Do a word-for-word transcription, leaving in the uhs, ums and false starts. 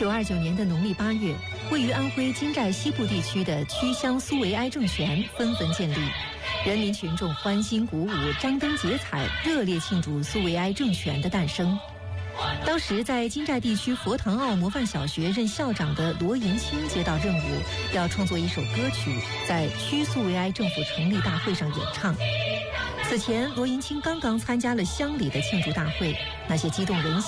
九二九年的农历八月，位于安徽金寨西部地区的曲乡苏维埃政权纷纷建立，人民群众欢欣鼓舞，张灯结彩，热烈庆祝苏维埃政权的诞生。当时在金寨地区佛堂坳模范小学任校长的罗银清接到任务，要创作一首歌曲，在曲苏维埃政府成立大会上演唱。此前，罗银清刚刚参加了乡里的庆祝大会，那些激动人心